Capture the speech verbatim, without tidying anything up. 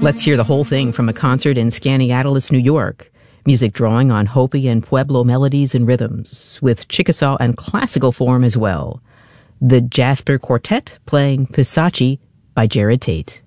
Let's hear the whole thing from a concert in Skaneateles, New York. Music drawing on Hopi and Pueblo melodies and rhythms, with Chickasaw and classical form as well. The Jasper Quartet playing Pisachi by Jared Tate.